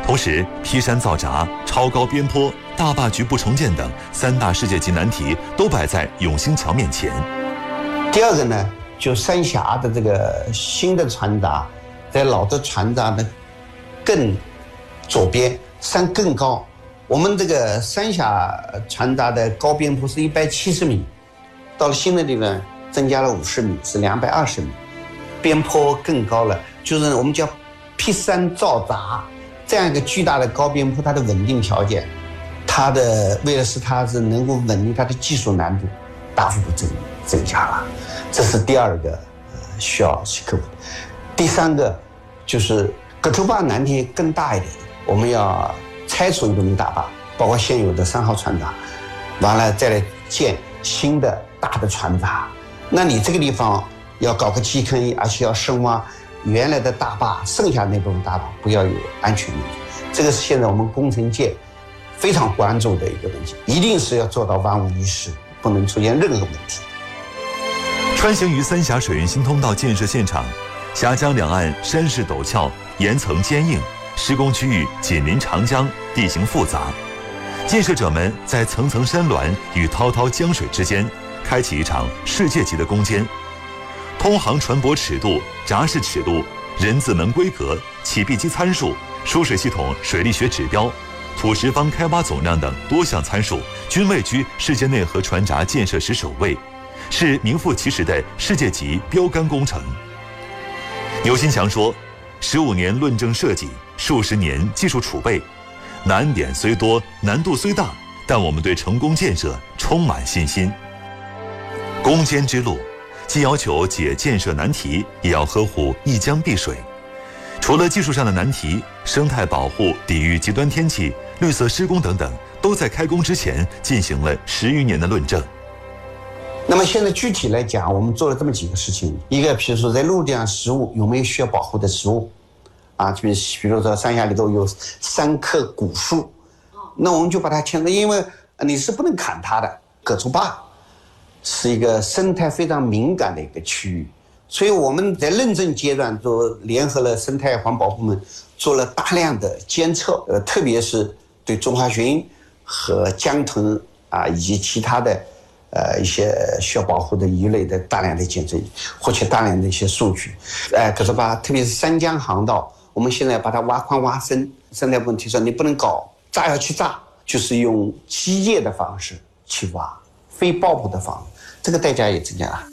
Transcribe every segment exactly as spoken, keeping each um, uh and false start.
同时，劈山造闸、超高边坡、大坝局部重建等三大世界级难题都摆在永兴桥面前。 第二个呢，就三峡的这个新的船闸，在老的船闸的更左边，山更高。我们这个三峡船闸的高边坡是一百七十米，到了新的地方增加了五十米，是两百二十米，边坡更高了，就是我们叫劈山造闸。这样一个巨大的高边坡，它的稳定条件，它的为了使它是能够稳定，它的技术难度大幅度增增加了，这是第二个呃需要去克服的。第三个就是葛洲坝难题更大一点，我们要拆除一个大坝，包括现有的三号船闸，完了再来建新的大的船闸。那你这个地方要搞个基坑，而且要深挖。原来的大坝，剩下那部分大坝不要有安全问题，这个是现在我们工程界非常关注的一个问题，一定是要做到万无一失，不能出现任何问题。 穿行于三峡水运新通道建设现场，峡江两岸山势陡峭，岩层坚硬，施工区域紧邻长江，地形复杂。建设者们在层层山峦与滔滔江水之间，开启一场世界级的攻坚。通航船舶尺度、闸式尺度、人字门规格、起闭机参数、输水系统水力学指标、土石方开挖总量等多项参数，均位居世界内河船闸建设史首位，是名副其实的世界级标杆工程。牛新强说：“十五年论证设计，数十年技术储备，难点虽多，难度虽大，但我们对成功建设充满信心。”攻坚之路，既要求解建设难题，也要呵护一江碧水。除了技术上的难题，生态保护、抵御极端天气、绿色施工等等，都在开工之前进行了十余年的论证。 那么现在具体来讲，我们做了这么几个事情：一个，比如说在陆地上食物有没有需要保护的食物，啊，比比如说山峡里头有三棵古树，那我们就把它牵着，因为你是不能砍它的。葛洲坝是一个生态非常敏感的一个区域，所以我们在认证阶段都联合了生态环保部门，做了大量的监测，呃，特别是对中华鲟和江豚啊以及其他的呃一些需要保护的鱼类的大量的监测，获取大量的一些数据。呃，葛洲坝特别是三江航道，我们现在把它挖宽挖深，生态部门提出你不能搞炸要去炸，就是用机械的方式去挖，非爆破的方式。这个代价也增加了。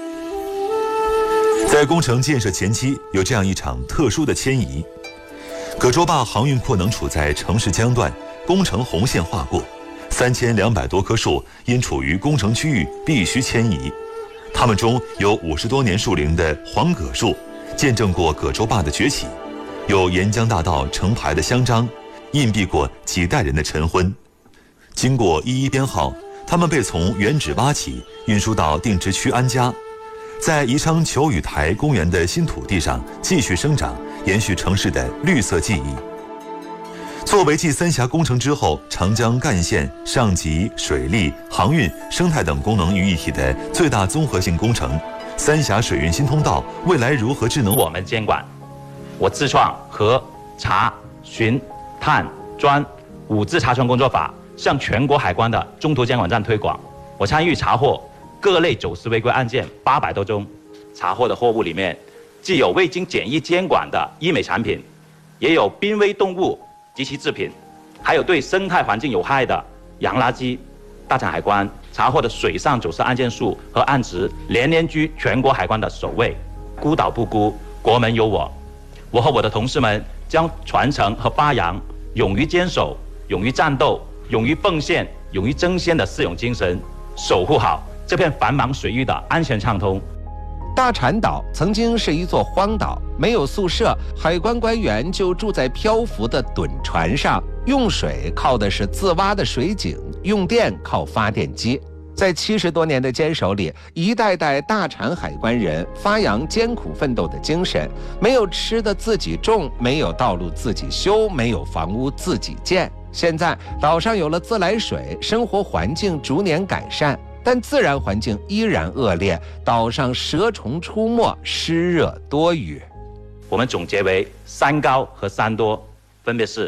在工程建设前期，有这样一场特殊的迁移。葛洲坝航运扩能处在城市江段，工程红线划过，三千两百多棵树因处于工程区域必须迁移。它们中有五十多年树龄的黄葛树，见证过葛洲坝的崛起；有沿江大道成排的香樟，印蔽过几代人的晨昏。经过一一编号，它们被从原址挖起，运输到定植区安家，在宜昌求雨台公园的新土地上继续生长，延续城市的绿色记忆。作为继三峡工程之后长江干线、上级、水利、航运、生态等功能于一体的最大综合性工程，三峡水运新通道未来如何智能我们监管。我自创核、查、巡、探、专五自查船工作法，向全国海关的中途监管站推广。我参与查获各类走私违规案件八百多宗，查获的货物里面，既有未经检疫监管的医美产品，也有濒危动物及其制品，还有对生态环境有害的洋垃圾。大厂海关查获的水上走私案件数和案值连连居全国海关的首位。孤岛不孤，国门有我。我和我的同事们将传承和发扬勇于坚守、勇于战斗、勇于奉献、勇于争先的四勇精神，守护好这片繁忙水域的安全畅通。 大产岛曾经是一座荒岛，没有宿舍，海关官员就住在漂浮的趸船上，用水靠的是自挖的水井，用电靠发电机。在七十多年的坚守里，一代代大产海关人发扬艰苦奋斗的精神，没有吃的自己种，没有道路自己修，没有房屋自己建。现在岛上有了自来水，生活环境逐年改善，但自然环境依然恶劣，岛上蛇虫出没，湿热多雨。 我们总结为三高和三多，分别是